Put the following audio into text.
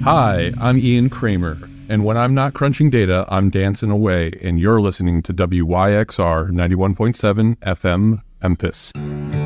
Hi, I'm Ian Kramer, and when I'm not crunching data, I'm dancing away, and you're listening to WYXR 91.7 FM Memphis.